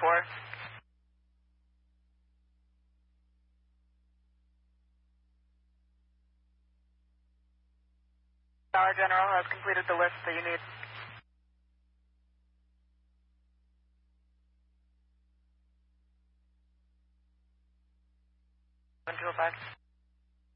4. Dollar General has completed the list that you need. 1205.